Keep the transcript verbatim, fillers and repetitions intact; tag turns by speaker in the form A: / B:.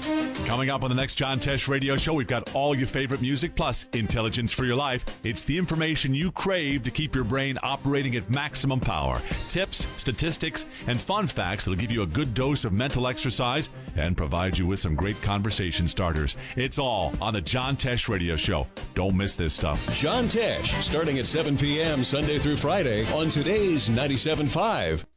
A: Coming up on the next John Tesh Radio Show, we've got all your favorite music plus intelligence for your life. It's the information you crave to keep your brain operating at maximum power. Tips, statistics, and fun facts that'll give you a good dose of mental exercise and provide you with some great conversation starters. It's all on the John Tesh Radio Show. Don't miss this stuff.
B: John Tesh, starting at seven p.m. Sunday through Friday on today's ninety-seven point five.